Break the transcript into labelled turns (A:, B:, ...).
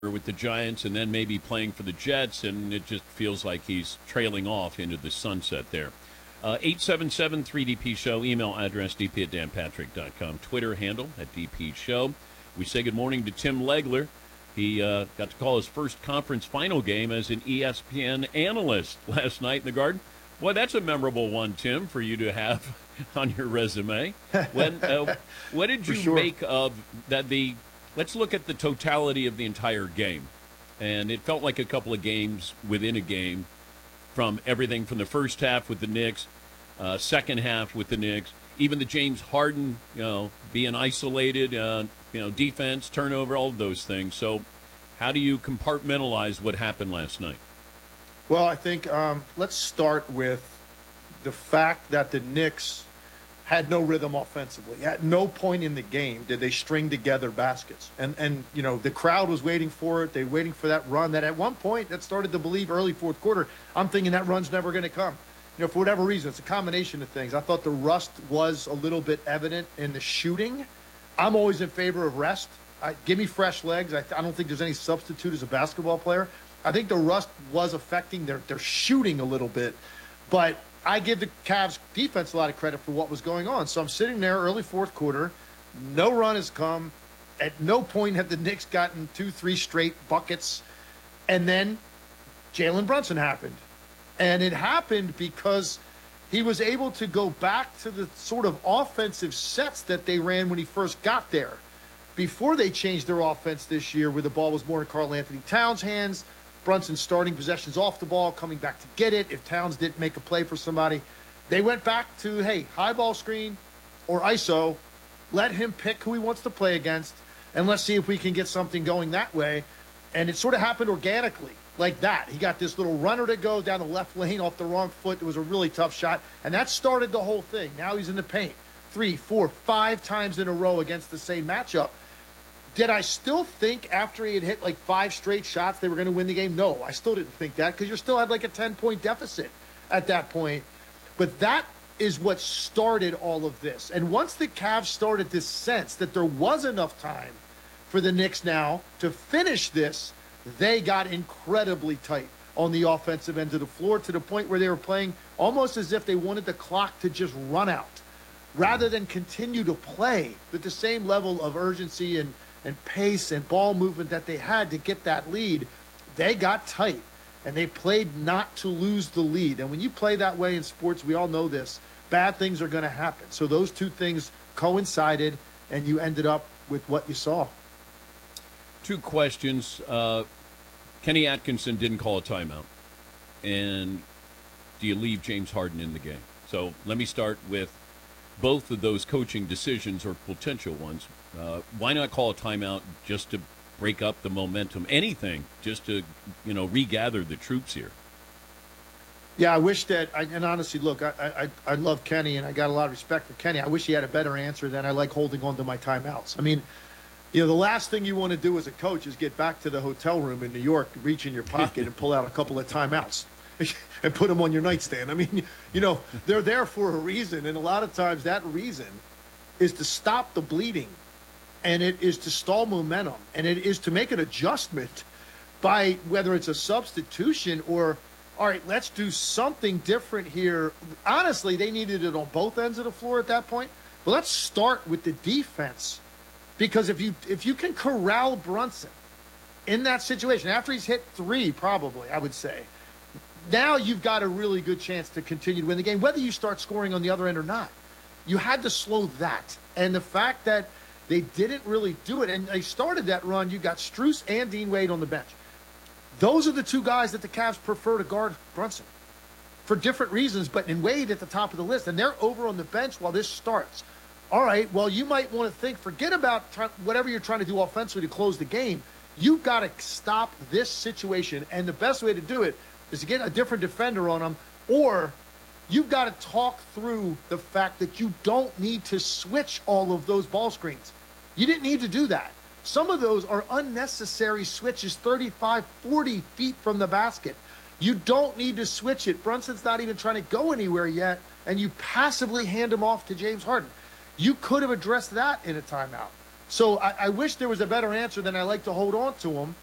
A: with the Giants and then maybe playing for the Jets, and it just feels like he's trailing off into the sunset there. 877-3DP Show, email address dp at danpatrick.com, Twitter handle at DP Show. We say good morning to Tim Legler. He got to call his first conference final game as an ESPN analyst last night in the Garden. Boy, that's a memorable one, Tim, for you to have on your resume. What did you make of that? Let's look at the totality of the entire game. And it felt like a couple of games within a game, from everything from the first half with the Knicks, second half with the Knicks, even the James Harden, being isolated, defense, turnover, all of those things. So how do you compartmentalize what happened last night?
B: Well, I think let's start with the fact that the Knicks had no rhythm offensively. At no point in the game did they string together baskets. And the crowd was waiting for it. They were waiting for that run that at one point that started to believe early fourth quarter, I'm thinking that run's never going to come. For whatever reason, it's a combination of things. I thought the rust was a little bit evident in the shooting. I'm always in favor of rest. Give me fresh legs. I don't think there's any substitute as a basketball player. I think the rust was affecting their shooting a little bit. But I give the Cavs defense a lot of credit for what was going on. So I'm sitting there early fourth quarter. No run has come. At no point have the Knicks gotten 2-3 straight buckets. And then Jalen Brunson happened. And it happened because he was able to go back to the sort of offensive sets that they ran when he first got there. Before they changed their offense this year, where the ball was more in Karl-Anthony Towns' hands, Brunson starting possessions off the ball, coming back to get it. If Towns didn't make a play for somebody, they went back to, hey, high ball screen or ISO. Let him pick who he wants to play against, and let's see if we can get something going that way. And it sort of happened organically like that. He got this little runner to go down the left lane off the wrong foot. It was a really tough shot, and that started the whole thing. Now he's in the paint 3, 4, 5 times in a row against the same matchup. Did I still think after he had hit like 5 straight shots they were going to win the game? No, I still didn't think that, because you still had like a 10-point deficit at that point. But that is what started all of this. And once the Cavs started to sense that there was enough time for the Knicks now to finish this, they got incredibly tight on the offensive end of the floor, to the point where they were playing almost as if they wanted the clock to just run out rather than continue to play with the same level of urgency and pace and ball movement that they had to get that lead. They got tight, and they played not to lose the lead. And when you play that way in sports, we all know this, bad things are going to happen. So those two things coincided, and you ended up with what you saw.
A: 2 questions. Kenny Atkinson didn't call a timeout. And do you leave James Harden in the game? So let me start with both of those coaching decisions, or potential ones. Why not call a timeout just to break up the momentum? Anything just to, regather the troops here.
B: Yeah, I wish that, and honestly, look, I love Kenny, and I got a lot of respect for Kenny. I wish he had a better answer than I like holding on to my timeouts. I mean, the last thing you want to do as a coach is get back to the hotel room in New York, reach in your pocket, and pull out a couple of timeouts and put them on your nightstand. I mean, they're there for a reason, and a lot of times that reason is to stop the bleeding, and it is to stall momentum, and it is to make an adjustment by whether it's a substitution or, all right, let's do something different here. Honestly, they needed it on both ends of the floor at that point, but let's start with the defense. Because if you can corral Brunson in that situation, after he's hit 3 probably, I would say, now you've got a really good chance to continue to win the game, whether you start scoring on the other end or not. You had to slow that. And the fact that they didn't really do it, and they started that run, you got Strus and Dean Wade on the bench. Those are the 2 guys that the Cavs prefer to guard Brunson for different reasons, but in Wade at the top of the list, and they're over on the bench while this starts. All right, well, you might want to think, forget about whatever you're trying to do offensively to close the game. You've got to stop this situation, and the best way to do it is to get a different defender on them, or you've got to talk through the fact that you don't need to switch all of those ball screens. You didn't need to do that. Some of those are unnecessary switches 35, 40 feet from the basket. You don't need to switch it. Brunson's not even trying to go anywhere yet, and you passively hand him off to James Harden. You could have addressed that in a timeout. So I wish there was a better answer than I like to hold on to him.